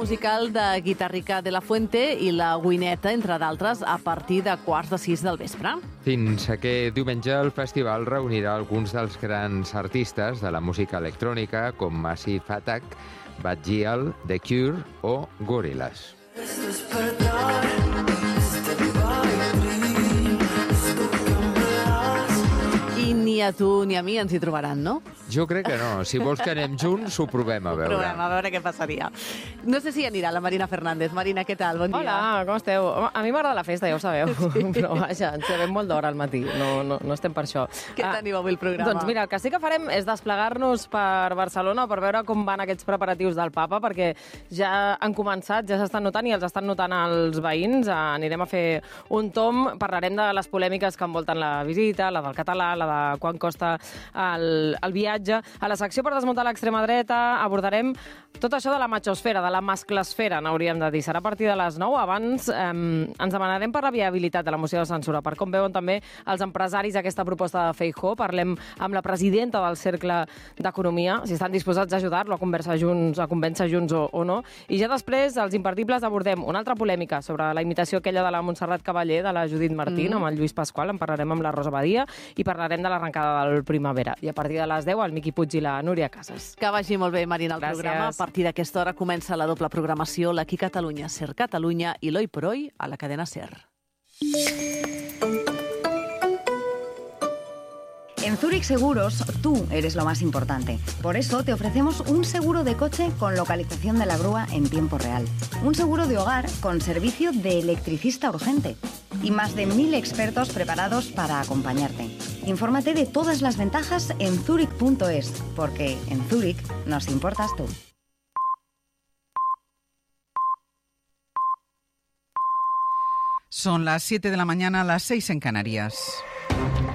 musical de Guitarrica de la Fuente i la Wineta, entre d'altres, a partir de 5:45 del vespre. Fins aquest diumenge el festival reunirà alguns dels grans artistes de la música electrònica com Massive Attack, Bad Gyal, The Cure o Gorillaz. I ni a tu ni a mi ens hi trobaran, no? Jo crec que no. Si vols que anem junts, ho provem a veure. Provem, a veure què passaria. No sé si anirà la Marina Fernández. Marina, què tal? Bon dia. Hola, com esteu? A mi m'agrada la festa, ja ho sabeu. Sí. Però vaja, ens llevem molt d'hora al matí. No estem per això. Què teniu avui el programa? Doncs mira, el que sí que farem és desplegar-nos per Barcelona per veure com van aquests preparatius del Papa, perquè ja han començat, ja s'estan notant i els estan notant els veïns. Anirem a fer un tomb, parlarem de les polèmiques que envolten la visita, la del català, la de quan costa el viatge. A la secció per desmuntar l'extrema dreta abordarem tot això de la machosfera, de la masclesfera, n'hauríem de dir. Serà a partir de les 9. Abans ens demanarem per la viabilitat de la moció de censura, per com veuen també els empresaris aquesta proposta de Feijóo. Parlem amb la presidenta del Cercle d'Economia, si estan disposats a ajudar-lo a convèncer junts o no. I ja després, als imperdibles, abordem una altra polèmica sobre la imitació aquella de la Montserrat Cavaller, de la Judit Martín, amb el Lluís Pasqual. En parlarem amb la Rosa Badia i parlarem de l'arrencada del Primavera. I a partir de les 10, el Miqui Puig i la Núria Casas. Que vagi molt bé, Marina, el programa. A partir d'aquesta hora comença la doble programació, l'Aquí Catalunya, Ser Catalunya i l'Hoy por Hoy a la cadena Ser. En Zurich Seguros, tú eres lo más importante. Por eso te ofrecemos un seguro de coche con localización de la grúa en tiempo real. Un seguro de hogar con servicio de electricista urgente. Y más de 1000 expertos preparados para acompañarte. Infórmate de todas las ventajas en zurich.es, porque en Zurich nos importas tú. Son las 7 de la mañana, las 6 en Canarias.